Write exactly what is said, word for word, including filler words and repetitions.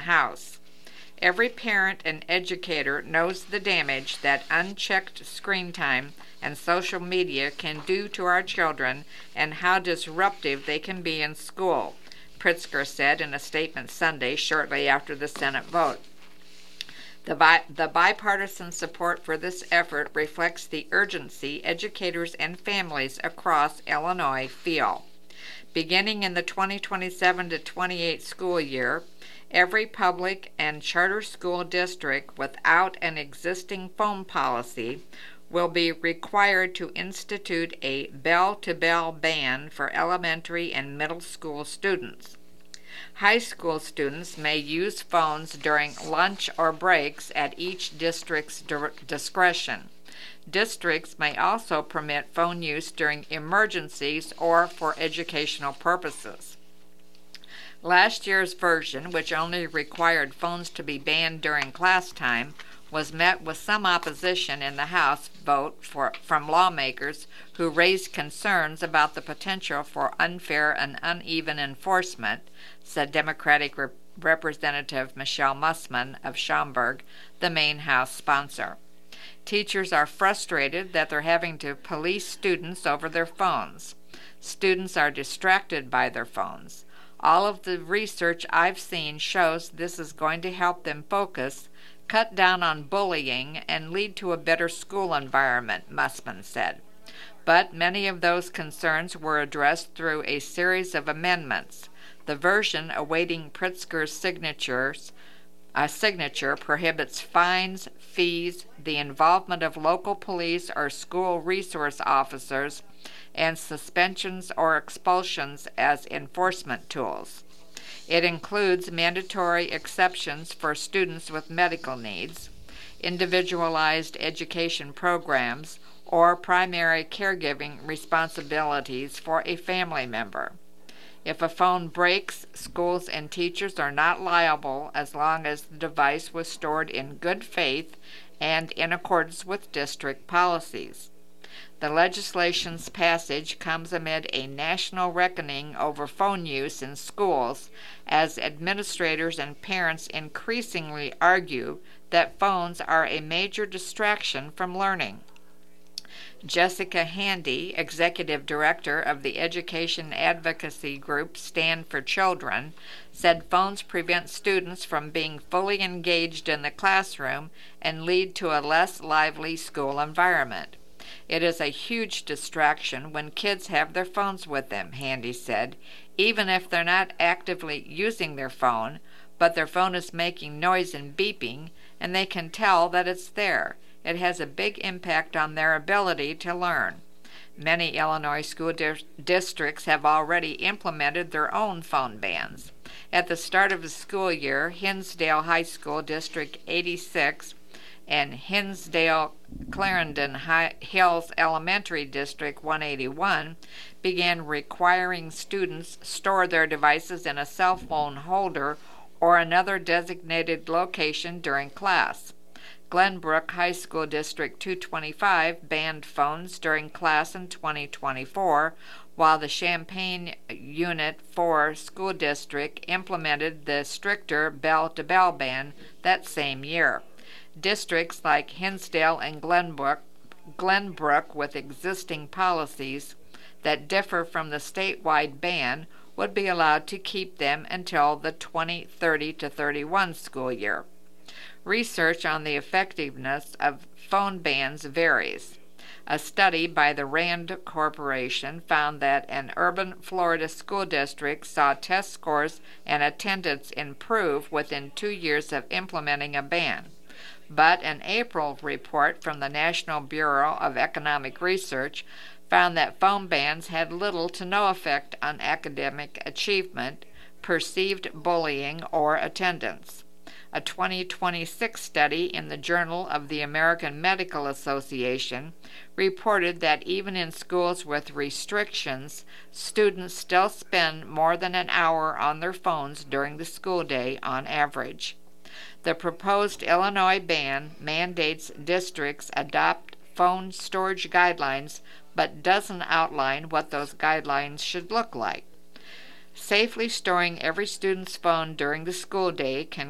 the house. Every parent and educator knows the damage that unchecked screen time and social media can do to our children and how disruptive they can be in school, Pritzker said in a statement Sunday shortly after the Senate vote. The, bi- the bipartisan support for this effort reflects the urgency educators and families across Illinois feel. Beginning in the twenty twenty-seven to twenty-eight school year, every public and charter school district without an existing phone policy will be required to institute a bell-to-bell ban for elementary and middle school students. High school students may use phones during lunch or breaks at each district's discretion. Districts may also permit phone use during emergencies or for educational purposes. Last year's version, which only required phones to be banned during class time, was met with some opposition in the House vote for, from lawmakers who raised concerns about the potential for unfair and uneven enforcement, said Democratic Rep- Representative Michelle Mussman of Schaumburg, the main House sponsor. Teachers are frustrated that they're having to police students over their phones. Students are distracted by their phones. All of the research I've seen shows this is going to help them focus, cut down on bullying, and lead to a better school environment, Mussman said. But many of those concerns were addressed through a series of amendments. The version awaiting Pritzker's signatures, uh, signature prohibits fines, fees, the involvement of local police or school resource officers, and suspensions or expulsions as enforcement tools. It includes mandatory exceptions for students with medical needs, individualized education programs, or primary caregiving responsibilities for a family member. If a phone breaks, schools and teachers are not liable as long as the device was stored in good faith and in accordance with district policies. The legislation's passage comes amid a national reckoning over phone use in schools as administrators and parents increasingly argue that phones are a major distraction from learning. Jessica Handy, executive director of the education advocacy group Stand for Children, said phones prevent students from being fully engaged in the classroom and lead to a less lively school environment. It is a huge distraction when kids have their phones with them, Handy said, even if they're not actively using their phone, but their phone is making noise and beeping, and they can tell that it's there. It has a big impact on their ability to learn. Many Illinois school di- districts have already implemented their own phone bans. At the start of the school year, Hinsdale High School District eighty-six and Hinsdale Clarendon High Hills Elementary District one eighty-one began requiring students store their devices in a cell phone holder or another designated location during class. Glenbrook High School District two twenty-five banned phones during class in twenty twenty-four, while the Champaign Unit four School District implemented the stricter bell-to-bell ban that same year. Districts like Hinsdale and Glenbrook, Glenbrook with existing policies that differ from the statewide ban would be allowed to keep them until the twenty thirty to thirty-one school year. Research on the effectiveness of phone bans varies. A study by the RAND Corporation found that an urban Florida school district saw test scores and attendance improve within two years of implementing a ban. But an April report from the National Bureau of Economic Research found that phone bans had little to no effect on academic achievement, perceived bullying, or attendance. A twenty twenty-six study in the Journal of the American Medical Association reported that even in schools with restrictions, students still spend more than an hour on their phones during the school day on average. The proposed Illinois ban mandates districts adopt phone storage guidelines but doesn't outline what those guidelines should look like. Safely storing every student's phone during the school day can